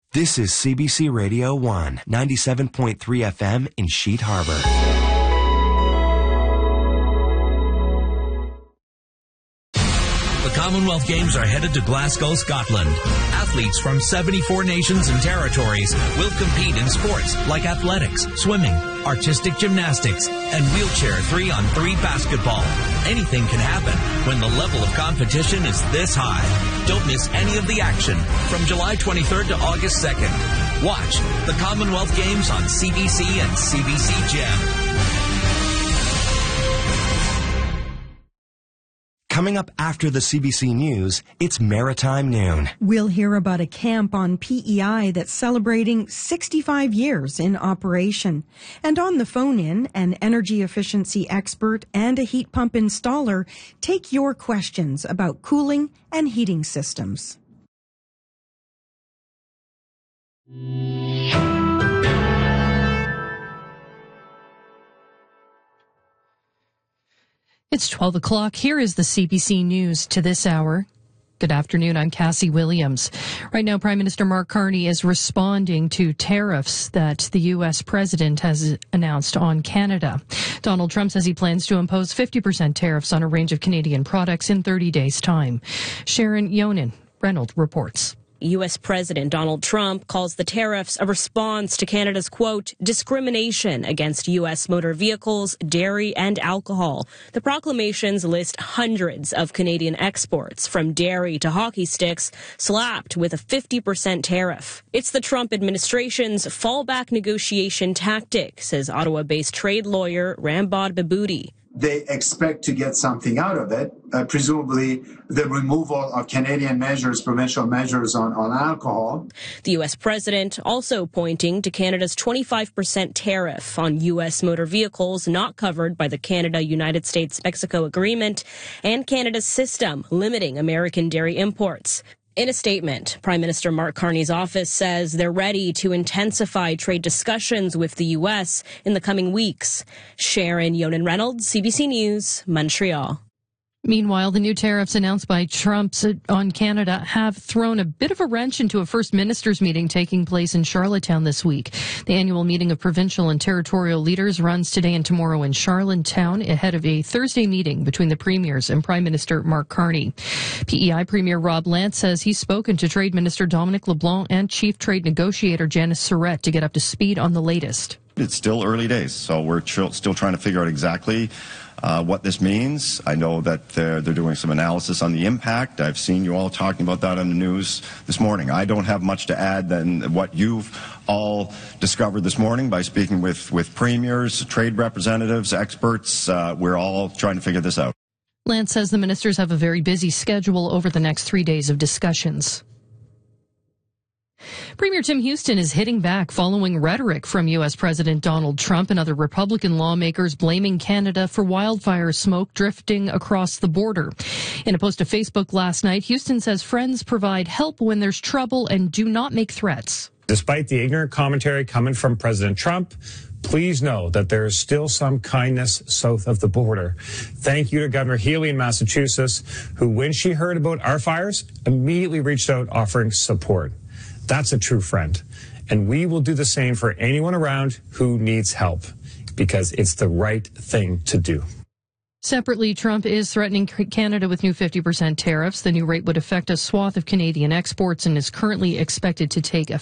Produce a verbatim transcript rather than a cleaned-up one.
This is C B C Radio one, ninety-seven point three F M in Sheet Harbor. The Commonwealth Games are headed to Glasgow, Scotland. Athletes from seventy-four nations and territories will compete in sports like athletics, swimming, artistic gymnastics, and wheelchair three on three basketball. Anything can happen when the level of competition is this high. Don't miss any of the action from July twenty-third to August second. Watch the Commonwealth Games on C B C and C B C Gem. Coming up after the C B C News, it's Maritime Noon. We'll hear about a camp on P E I that's celebrating sixty-five years in operation. And on the phone-in, an energy efficiency expert and a heat pump installer take your questions about cooling and heating systems. It's twelve o'clock. Here is the C B C News to this hour. Good afternoon. I'm Cassie Williams. Right now, Prime Minister Mark Carney is responding to tariffs that the U S president has announced on Canada. Donald Trump says he plans to impose fifty percent tariffs on a range of Canadian products in thirty days' time. Sharon Yonan Reynolds reports. U S President Donald Trump calls the tariffs a response to Canada's, quote, discrimination against U S motor vehicles, dairy, and alcohol. The proclamations list hundreds of Canadian exports, from dairy to hockey sticks, slapped with a fifty percent tariff. It's the Trump administration's fallback negotiation tactic, says Ottawa-based trade lawyer Rambod Baboudi. They expect to get something out of it, uh, presumably the removal of Canadian measures, provincial measures on, on alcohol. The U S president also pointing to Canada's twenty-five percent tariff on U S motor vehicles not covered by the Canada-United States-Mexico agreement and Canada's system limiting American dairy imports. In a statement, Prime Minister Mark Carney's office says they're ready to intensify trade discussions with the U S in the coming weeks. Sharon Yonan Reynolds, C B C News, Montreal. Meanwhile, the new tariffs announced by Trump on Canada have thrown a bit of a wrench into a First Ministers meeting taking place in Charlottetown this week. The annual meeting of provincial and territorial leaders runs today and tomorrow in Charlottetown ahead of a Thursday meeting between the premiers and Prime Minister Mark Carney. P E I Premier Rob Lance says he's spoken to Trade Minister Dominic LeBlanc and Chief Trade Negotiator Janice Surrett to get up to speed on the latest. It's still early days, so we're ch- still trying to figure out exactly Uh, what this means. I know that they're, they're doing some analysis on the impact. I've seen you all talking about that on the news this morning. I don't have much to add than what you've all discovered this morning by speaking with, with premiers, trade representatives, experts. Uh, we're all trying to figure this out. Lance says the ministers have a very busy schedule over the next three days of discussions. Premier Tim Houston is hitting back following rhetoric from U S President Donald Trump and other Republican lawmakers blaming Canada for wildfire smoke drifting across the border. In a post to Facebook last night, Houston says friends provide help when there's trouble and do not make threats. Despite the ignorant commentary coming from President Trump, please know that there is still some kindness south of the border. Thank you to Governor Healey in Massachusetts, who, when she heard about our fires, immediately reached out offering support. That's a true friend. And we will do the same for anyone around who needs help, because it's the right thing to do. Separately, Trump is threatening Canada with new fifty percent tariffs. The new rate would affect a swath of Canadian exports and is currently expected to take effect